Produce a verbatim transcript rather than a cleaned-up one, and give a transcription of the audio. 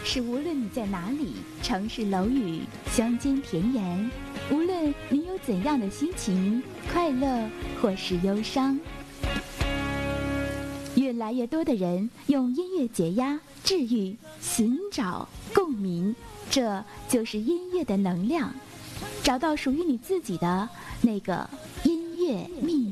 是无论你在哪里，城市楼宇、乡间田园，无论你有怎样的心情，快乐或是忧伤，越来越多的人用音乐解压、治愈、寻找共鸣，这就是音乐的能量。找到属于你自己的那个音乐密